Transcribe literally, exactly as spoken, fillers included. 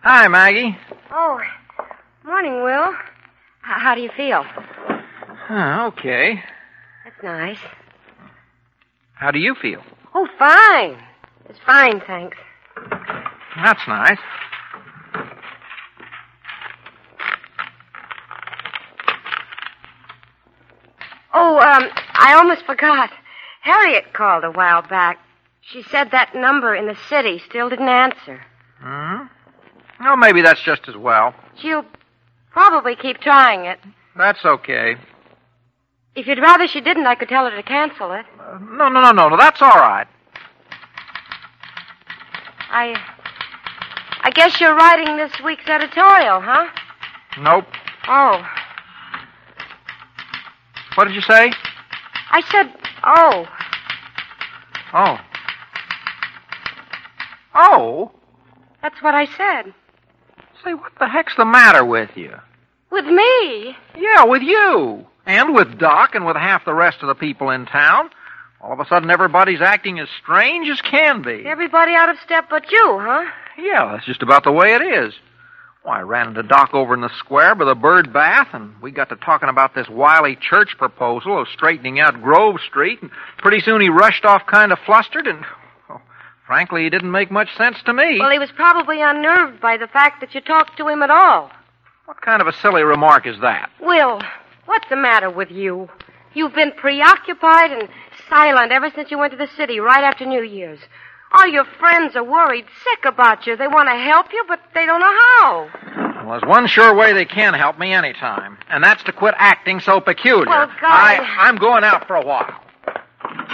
Hi, Maggie. Oh, morning, Will. H- how do you feel? Huh, okay. That's nice. How do you feel? Oh, fine. It's fine, thanks. That's nice. Oh, um, I almost forgot. Harriet called a while back. She said that number in the city still didn't answer. Hmm? Well, maybe that's just as well. She'll probably keep trying it. That's okay. If you'd rather she didn't, I could tell her to cancel it. Uh, no, no, no, no, no. That's all right. I... I guess you're writing this week's editorial, huh? Nope. Oh. What did you say? I said, oh. Oh. Oh? That's what I said. Say, what the heck's the matter with you? With me? Yeah, with you. And with Doc and with half the rest of the people in town. All of a sudden, everybody's acting as strange as can be. Everybody out of step but you, huh? Yeah, that's just about the way it is. Why, I ran into Doc over in the square by the bird bath, and we got to talking about this wily church proposal of straightening out Grove Street, and pretty soon he rushed off kind of flustered, and, oh, frankly, he didn't make much sense to me. Well, he was probably unnerved by the fact that you talked to him at all. What kind of a silly remark is that? Will, what's the matter with you? You've been preoccupied and silent ever since you went to the city right after New Year's. All your friends are worried sick about you. They want to help you, but they don't know how. Well, there's one sure way they can help me anytime, and that's to quit acting so peculiar. Well, God... I, I'm going out for a while.